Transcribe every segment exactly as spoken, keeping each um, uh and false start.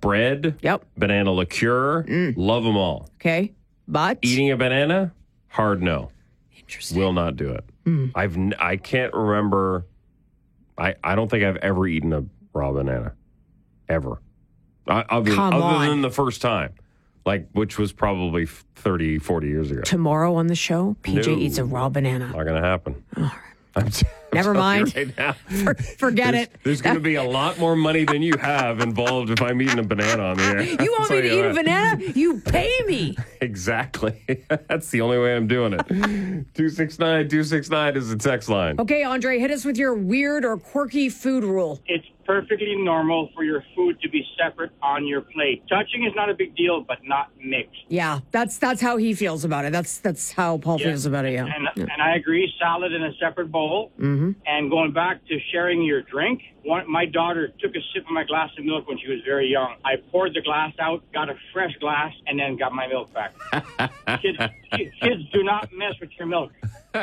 bread. Yep. Banana liqueur. Mm. Love them all. Okay. But Eating a banana, hard no. interesting. Will not do it. Mm. I've n- I can't remember. I, I don't think I've ever eaten a raw banana. Ever. I, other Come other on. than the first time. Like, which was probably thirty, forty years ago. Tomorrow on the show, P J No. eats a raw banana. Not going to happen. All right. I'm t- I'm Never telling you mind. Right now. For, forget There's, it. there's going to be a lot more money than you have involved if I'm eating a banana on the air. You want me to eat a banana? You pay me. Exactly. That's the only way I'm doing it. two six nine, two six nine is the text line. Okay, Andre, hit us with your weird or quirky food rule. It's perfectly normal for your food to be separate on your plate. Touching is not a big deal, but not mixed. Yeah, that's that's how he feels about it. That's that's how Paul Yeah. feels about it, yeah. And, yeah. and I agree, salad in a separate bowl. Mm-hmm. And going back to sharing your drink, one, my daughter took a sip of my glass of milk when she was very young. I poured the glass out, got a fresh glass, and then got my milk back. kids, kids do not mess with your milk.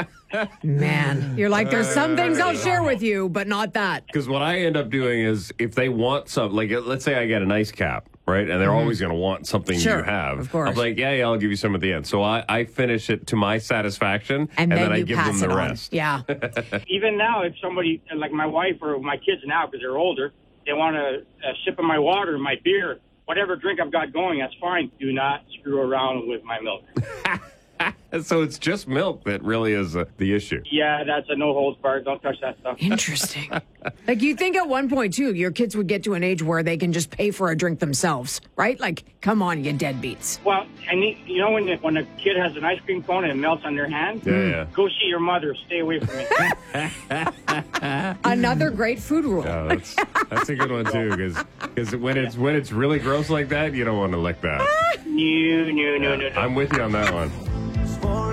Man, you're like, there's some things I'll share with you, but not that. Because what I end up doing is if they want something, like let's say I get an ice cap, right? And they're always going to want something Sure, you have. of course. I'm like, yeah, yeah, I'll give you some at the end. So I, I finish it to my satisfaction, And, and, then, then, I you give pass them it the on. rest. Yeah. Even now, if somebody, like my wife or my kids now, because they're older, they want a, a sip of my water, my beer, whatever drink I've got going, that's fine. Do not screw around with my milk. So it's just milk that really is uh, the issue. Yeah, that's a no holds barred. Don't touch that stuff. Interesting. Like, you think at one point, too, your kids would get to an age where they can just pay for a drink themselves, right? Like, come on, you deadbeats. Well, and you know when the, when a kid has an ice cream cone and it melts on their hand? Yeah, yeah. Go see your mother. Stay away from me. Another great food rule. Oh, that's, that's a good one, too, because when it's, when it's really gross like that, you don't want to lick that. No, no, no, no, no. I'm with you on that one.